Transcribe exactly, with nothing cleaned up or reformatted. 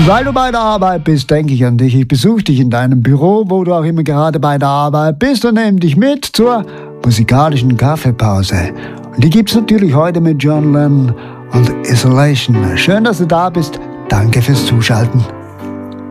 Und weil du bei der Arbeit bist, denke ich an dich. Ich besuche dich in deinem Büro, wo du auch immer gerade bei der Arbeit bist, und nehme dich mit zur musikalischen Kaffeepause. Und die gibt's natürlich heute mit John Lennon und Isolation. Schön, dass du da bist. Danke fürs Zuschalten.